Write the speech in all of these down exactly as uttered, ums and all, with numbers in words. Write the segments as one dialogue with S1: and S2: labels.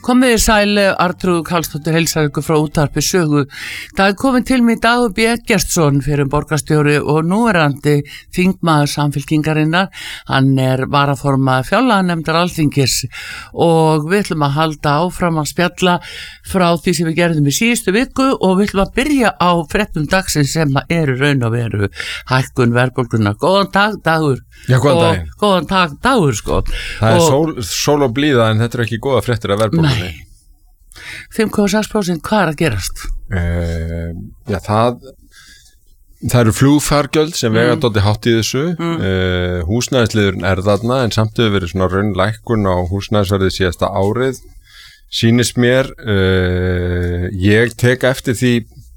S1: Komiði sæl, Arnþrúður Karlsdóttir heilsar ykkur frá útvarpi Sögu. Það er komin til mig Dagur B. Eggertsson fyrir borgarstjóri og núverandi þingmaður Samfylkingarinnar. Hann er varaformaður fjárlaganefndar Alþingis og við ætlum að halda áfram að spjalla frá því sem við gerðum í síðustu viku og við ætlum að byrja á fréttum dagsins sem eru raun og veru hækkun verðbólgunnar. Góðan dag, Dagur.
S2: Já, góðan daginn.
S1: Góðan dag, Dagur, sko.
S2: Það er sól, sól og blíða en þetta er ekki góða fréttir af verðbólgunni.
S1: Nei. fimm komma sex prósent, hvað er að gerast?
S2: Uh, já, það það eru flugfargjöld sem vega mm. dálítið hátt í þessu. Mm. Uh, húsnæðisliðurinn er þarna en samt hefur verið svona raunlækkun á húsnæðisverði síðasta árið. Sýnist mér, uh, ég tek eftir því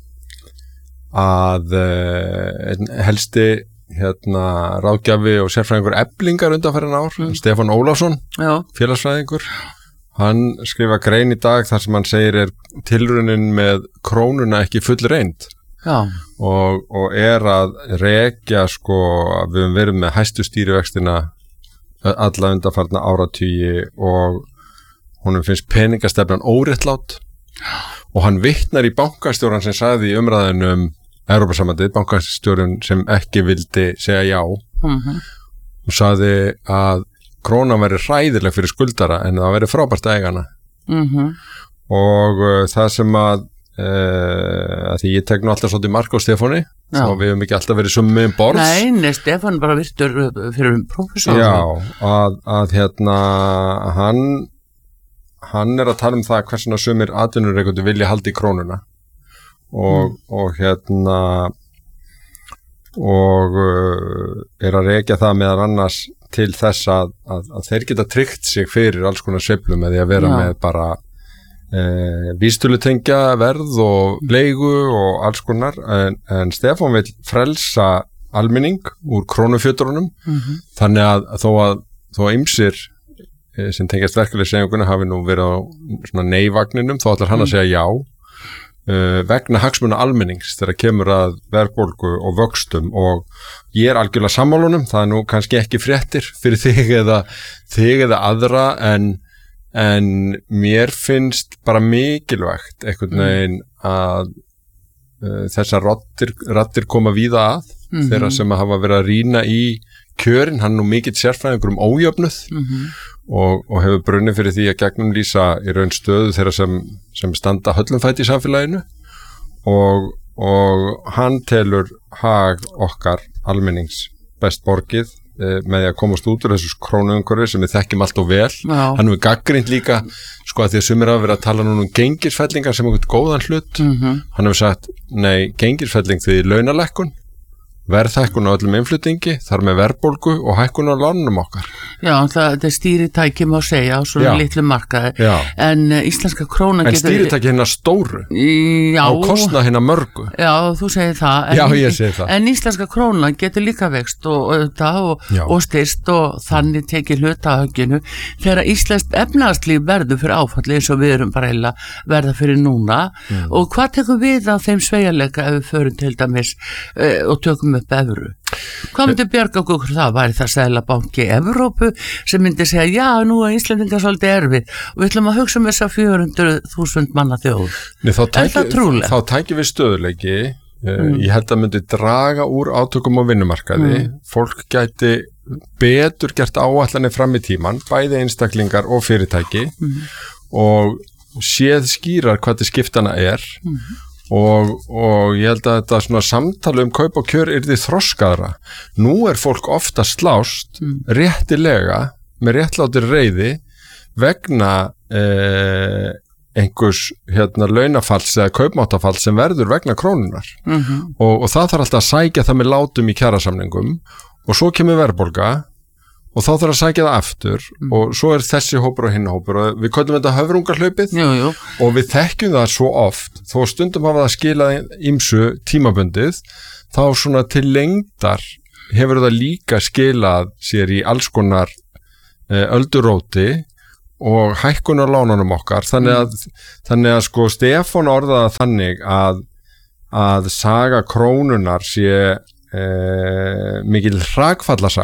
S2: að uh, helsti hérna ráðgjafi og sérfræðingur Eflingar undanfarin ár, mm. Stefán Ólafsson, Já. félagsfræðingur. Hann skrifa grein í dag þar sem hann segir er tilraunin með krónuna ekki full reynd og, og er að rekja sko að við höfum verið með hæstu stýrivextina alla undanfarna áratugi og honum finnst peningastefnan óréttlát og hann vitnar í bankastjóran sem sagði í umræðinu um Evrópusambandið, bankastjórinn sem ekki vildi segja já mm-hmm. og sagði að krónan verið hræðileg fyrir skuldara en það verið frábært að eiga hana mm-hmm. og uh, það sem að, uh, að því ég tek nú alltaf svolítið mark á Stefáni og við hefum ekki alltaf verið summi með borðs.
S1: Nei, nei, Stefán bara virtur fyrir prófessor.
S2: Já, að, að hérna hann hann er að tala um það hversuna sumir atvinnurekendur vilja halda í krónuna og, mm. og hérna og uh, er að rekja það meðan annars til þess að, að, að þeir geta tryggt sig fyrir alls konar sveiflum með því að vera Já. með bara e, vísitölutengja verð og leigu og alls konar en, en Stefán vil frelsa almenning úr krónufjöturunum mm-hmm. þannig að þó að þó að ýmsir e, sem tengjast verkefliðssegjunguna hafi nú verið á svona nei-vagninum þá ætlar hann mm. að segja já Uh, vegna hagsmuna almennings þegar kemur að verðbólgu og vöxtum og ég er algjörlega sammálunum, það er nú kannski ekki fréttir fyrir þig eða, þig eða aðra en, en mér finnst bara mikilvægt einhvern veginn að uh, þessar raddir, raddir koma víða að mm-hmm. þeirra sem að hafa verið að rýna í kjörin, hann er nú mikill sérfræðingur um ójöfnuð mm-hmm. Og, og hefur brunnið fyrir því að gegnum lýsa í raun stöðu þeirra sem, sem standa höllumfæti í samfélaginu og, og hann telur hag okkar almennings best borgið eh, með því að komast út úr þessu krónuumhverfi sem við þekkjum allt og vel. Já. Hann hefur gagnrýnt líka sko að því að sumir hafa verið að tala núna um gengisfellingar sem einhvern góðan hlut. Mm-hmm. Hann hefur sagt, nei, gengisfelling því launalækkun verðhækkun á öllum innflutningi, þar með verðbólgu og hækkun á lánum okkar.
S1: Já, það, það er stýritæki má segja á svona litlu markaði, Já. en uh, íslenska krónan
S2: en
S1: getur...
S2: En stýritæki hérna stóru,
S1: Já.
S2: á kostnað hérna mörgu.
S1: Já, þú segir það. En,
S2: Já, ég segir það.
S1: En íslenska krónan getur líka vext og, og, og, og styrst og þannig tekið hlutahögginu þegar íslenskt efnahagslíf verður fyrir áfalli eins og við erum bara heila verða fyrir núna mm. og hvað tekur við á þeim sveigjanleika ef við förum til dæmis uh, og tökum upp evru. Hvað myndi bjarga okkur það? Væri það Seðlabanki Evrópu sem myndi segja já, nú er Íslendingar svolítið erfið og við ætlum að hugsa um þessa fjögur hundruð þúsund manna þjóð.
S2: Nei, þá tæki,
S1: er það trúlegt?
S2: Þá tæki við stöðuleiki
S1: mm.
S2: ég held að myndi draga úr átökum á vinnumarkaði mm. fólk gæti betur gert áætlanir fram í tíman bæði einstaklingar og fyrirtæki mm. og séð skýrar hvað til skiptana er mm. Og, og ég held að þetta svona samtali um kaup og kjör yrði þroskaðra. Nú er fólk ofta slást mm. réttilega með réttlátir reiði vegna eh, einhvers hérna launafalls eða kaupmáttafalls sem verður vegna krónunar mm-hmm. og, og það þarf alltaf að sækja það með látum í kjarasamningum og svo kemur verðbólga og þá þarf að sækja það aftur mm. og svo er þessi hópur og hinn hópur og við köllum þetta höfrungarhlaupið
S1: jú, jú.
S2: og við þekkjum það svo oft þó stundum hafa það skilað ýmsu tímabundið þá svona til lengdar hefur það líka skilað sér í alls konar e, ölduróti og hækkunar lánunum okkar þannig að, mm. þannig að sko Stefán orðaða þannig að, að saga krónunar sé e, mikil hrakfallasaga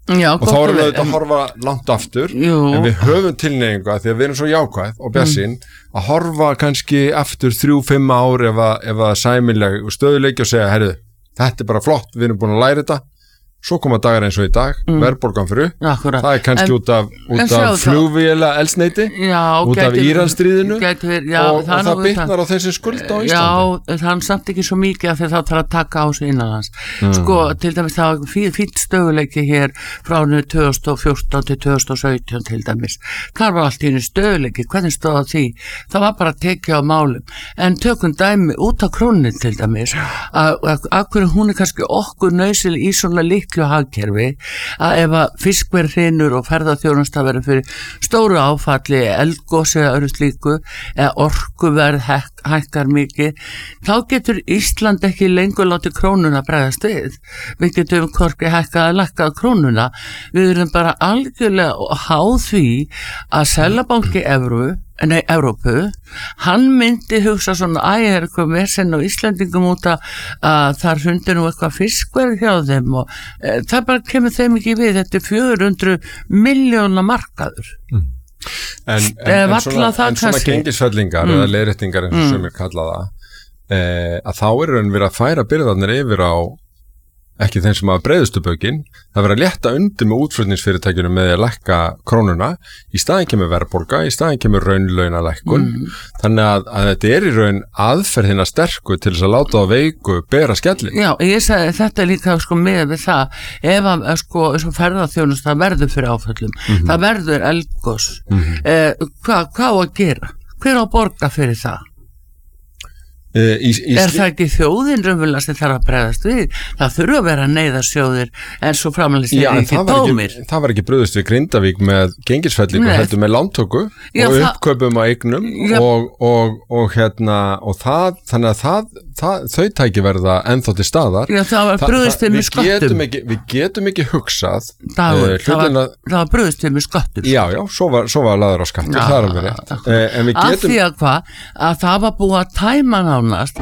S1: Já,
S2: og þá erum við auðvitað að horfa langt aftur
S1: jú.
S2: En við höfum tilneyingu að því að við erum svo jákvæð og bjartsýn mm. að horfa kannski aftur þrjú, fimm ár ef að, ef að sæmileg stöðuleiki og segja, herru, þetta er bara flott, við erum búin að læra þetta svo koma dagar eins og í dag, mm. verðbólgan fyrir upp
S1: Akkurat.
S2: Það er kannski en, út af, út af flugvéla eldsneyti út af Íransstríðinu og, og það bitnar á þessi skulda á Íslandi
S1: Já, það er samt ekki svo mikið að þeir þá þarf að taka á sig innanlands mm. Sko, til dæmis það var fínt stöðuleiki hér frá tvö þúsund og fjórtán til tvö þúsund og sautján til dæmis þar var allt í einu stöðuleiki, hvernig stóð á því það var bara að tekja á málum en tökum dæmi út á krónni til dæmis að hverju hún er kannski okkur nauðsynleg í svona líklu hagkerfi að ef að fiskverð hrinur og ferðaþjónusta verður fyrir stóru áfalli, eldgos eða öðru slíku eða orkuverð hæk, hækkar mikið þá getur Ísland ekki lengur látið krónuna bregðast við við getum hvorki hækkað að lækkað krónuna við erum bara algjörlega háð því að Seðlabanki Evru Nei, Evrópu, hann myndi hugsa svona, æ, er eitthvað vesen á Íslandingum út að, að þar hundir nú eitthvað fiskverð hjá þeim og e, það bara kemur þeim ekki við, þetta er fjögur hundruð miljóna markaður.
S2: Mm. En, en, en, en svona, svona gengisfellingar mm. eða leiðréttingar eins og mm. sem ég kalla það, e, að þá er hann verið að færa byrðarnir yfir á ekki þeim sem hafa breiðustu bökin það verður að létta undir með útflutningsfyrirtækjunum með að lækka krónuna í staðin kemur verðbólga, í staðin kemur raunlaunalækkun mm. þannig að, að þetta er í raun aðferðina sterku til þess að láta á veiku bera skellin.
S1: Já, ég segi þetta er líka sko með við það ef að sko, sko ferðaþjónust það verður fyrir áföllum, mm-hmm. það verður eldgos mm-hmm. eh, hvað hva á að gera? Hver á að borga fyrir það? Í, í er það ekki þjóðin raunverulega sem þarf að bregðast við það þurfa að vera neyðarsjóðir en svo framlega sem er ekki tómir
S2: það var ekki brugðist við Grindavík með gengisfellingu heldur með lántöku já, og uppkaupum á eignum ja. og, og, og hérna og það, þannig að það, það þau tæki verða ennþá til staðar
S1: já, það var brugðist við með sköttum
S2: við getum ekki hugsað
S1: það var, uh, það var, það var brugðist við með sköttum
S2: já, já, svo var, svo var laður á skattur það er alveg rétt uh, en við getum
S1: að því að hvað, að það var búið að tæma ná Uh,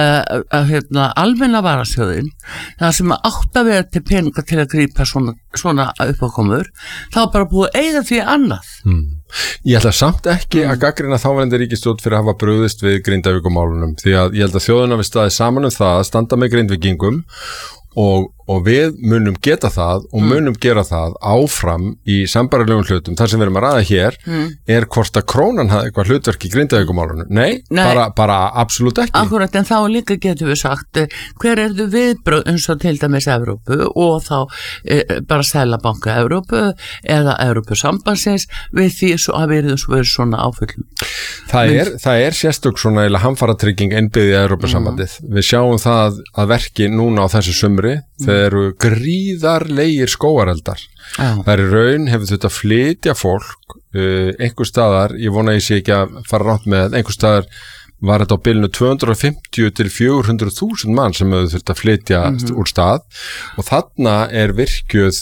S1: að hérna almenna varasjóðin það sem átt að vera til peninga til að grípa svona, svona uppákomur þá bara búið eiga því annað
S2: hmm. Ég ætla samt ekki mm. að gaggrina þáverandi ríkisstjórn fyrir að hafa brugðist við Grindavíkumálunum því að ég held að þjóðuna við staðið saman um það að standa með Grindvíkingum og, og við munum geta það og munum mm. gera það áfram í sambærilegum hlutum. Það sem við erum að ræða hér mm. er hvort að krónan hafi eitthvað hlutverk í Grindavíkumálunum. Nei, Nei. Bara, bara absolutt ekki.
S1: Akkurat, en þá líka getum við sagt hver er þau viðbröð eins og til dæmis Evrópu og þá e, bara Seðlabanka Evrópu eða Evrópusambandsins við því svo að við erum svo svona áföllum.
S2: Það er, það er sérstök svona eða hamfaratrygging innbyggð í Evrópusambandið. Mm. Við sjáum það að verki núna á þessu sumri Mm. þeir eru gríðarlegir skógareldar ah. það er raun hefur þetta að flytja fólk uh, einhver staðar, ég vona ég sé ekki að fara rátt með, einhver staðar var þetta á bilinu tvö hundruð og fimmtíu til fjögur hundruð þúsund mann sem hefur þurft að flytja mm-hmm. úr stað og þarna er virkjuð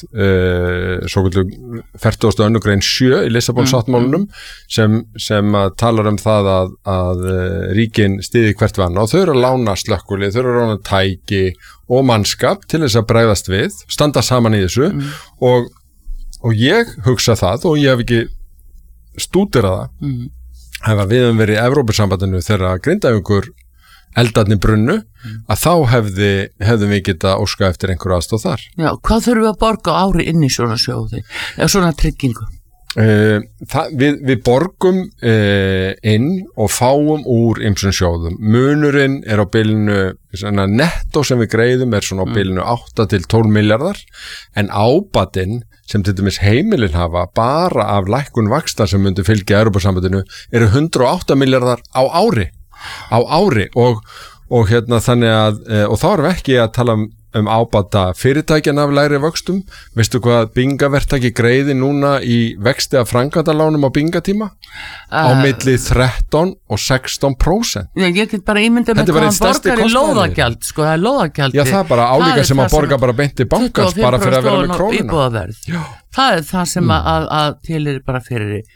S2: uh, svo kvöldu fertugasta önnur grein sjö í Lissabon-sáttmálunum mm-hmm. sem, sem talar um það að, að uh, ríkin styði hvert vann og þau eru að lána slökkvili, þau eru að lána tæki og mannskap til þess að bregðast við, standa saman í þessu mm. og, og ég hugsa það og ég hef ekki stúderað það mm. ef við hefum verið í Evrópusambandinu þegar Grindavíkur eldarnir brunnu mm. að þá hefði, hefðum við geta óska eftir einhverju aðstóð þar.
S1: Já, hvað þurfum við að borga ári inn í svona sjóði eða svona tryggingu?
S2: Uh, það, við, við borgum uh, inn og fáum úr ýmsum sjóðum. Munurinn er á bilinu, nettó sem við greiðum er svona á bilinu átta til tólf milljarðar en ábatinn sem til dæmis heimilin hafa bara af lækkun vaxta sem myndi fylgja Evrópusambandinu eru hundrað og átta milljarðar á ári á ári og, og hérna þannig að og þá erum við ekki að tala um um ábata fyrirtækjan af lægri vöxtum. Veistu hvað bingavertaki greiði núna í vexti af framkvæmdalánum á bingatíma? Uh, á milli þrettán og sextán prósent.
S1: Ég get bara ímyndið með hvað hann borgar í lóðagjald, sko, það er lóðagjaldi.
S2: Já, það er bara álíka sem að borga bara beint í bankans bara fyrir að vera með krónuna.
S1: Það er það sem að, að til er bara fyrir